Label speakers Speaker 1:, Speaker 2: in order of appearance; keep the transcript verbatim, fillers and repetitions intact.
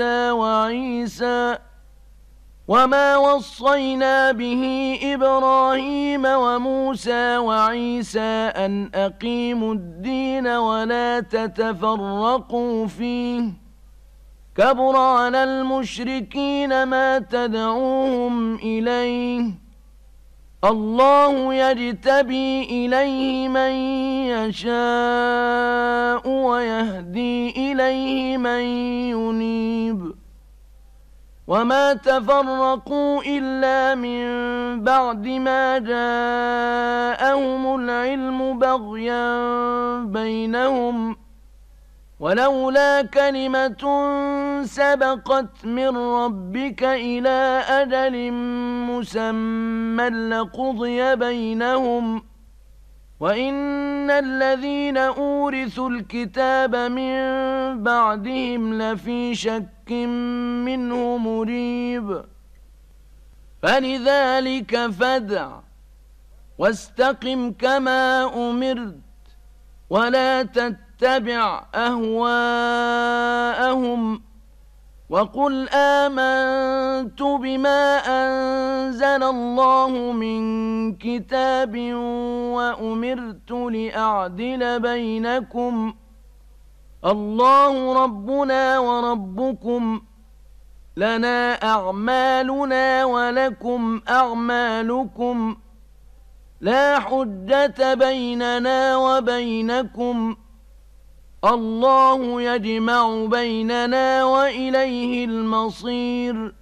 Speaker 1: وعيسى وما وصينا به إبراهيم وموسى وعيسى أن أقيموا الدين ولا تتفرقوا فيه كبر على المشركين ما تدعوهم إليه الله يجتبي إليه من يشاء ويهدي إليه من ينيب وما تفرقوا إلا من بعد ما جاءهم العلم بغيا بينهم ولولا كلمة سبقت من ربك إلى أجل مسمى لقضي بينهم وإن الذين أورثوا الكتاب من بعدهم لفي شك منه مريب فلذلك فادع واستقم كما أمرت ولا تتبع أهواءهم وقل آمنت بما أنزل الله من كتاب وأمرت لأعدل بينكم الله ربنا وربكم لنا أعمالنا ولكم أعمالكم لا حجة بيننا وبينكم الله يجمع بيننا وإليه المصير